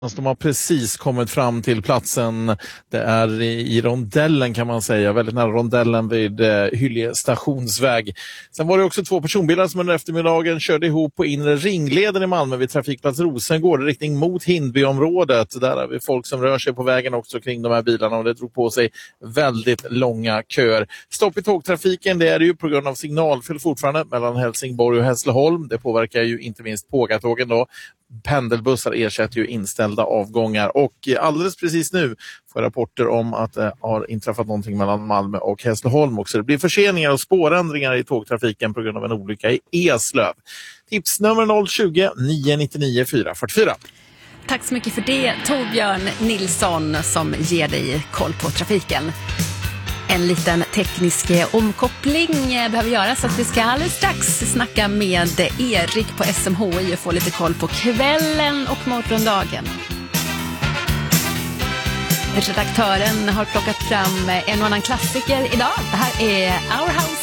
De har precis kommit fram till platsen. Det är i rondellen kan man säga, väldigt nära rondellen vid Hyllie stationsväg. Sen var det också 2 personbilar som under eftermiddagen körde ihop på inre ringleden i Malmö vid trafikplats Rosengård i riktning mot Hindbyområdet. Där har vi folk som rör sig på vägen också kring de här bilarna och det drog på sig väldigt långa köer. Stopp i tågtrafiken, det är det ju på grund av signalfel fortfarande mellan Helsingborg och Hässleholm. Det påverkar ju inte minst Pågatågen då. Pendelbussar ersätter ju inställda avgångar och alldeles precis nu får rapporter om att det har inträffat någonting mellan Malmö och Hässleholm också. Det blir förseningar och spårändringar i tågtrafiken på grund av en olycka i Eslöv. Tips nummer 020 999 444. Tack så mycket för det, Torbjörn Nilsson, som ger dig koll på trafiken. En liten teknisk omkoppling behöver göras så att vi ska alldeles strax snacka med Erik på SMHI och få lite koll på kvällen och morgondagen. Redaktören har plockat fram en och annan klassiker idag. Det här är Our House.